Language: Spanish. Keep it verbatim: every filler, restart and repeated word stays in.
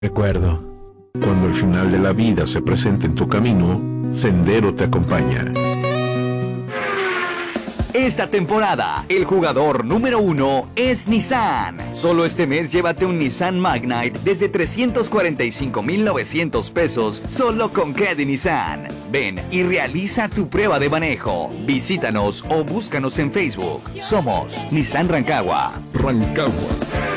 Recuerdo. Cuando el final de la vida se presente en tu camino, Sendero te acompaña. Esta temporada, el jugador número uno es Nissan. Solo este mes llévate un Nissan Magnite desde trescientos cuarenta y cinco mil novecientos pesos solo con Credit Nissan. Ven y realiza tu prueba de manejo. Visítanos o búscanos en Facebook. Somos Nissan Rancagua. Rancagua.